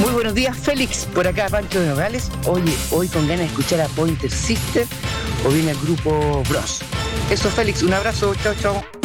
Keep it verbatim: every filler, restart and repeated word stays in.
Muy buenos días, Félix. Por acá, Pancho de Nogales. Oye, hoy con ganas de escuchar a Pointer Sister o bien al grupo Bros. Eso, Félix. Un abrazo. Chao, chao.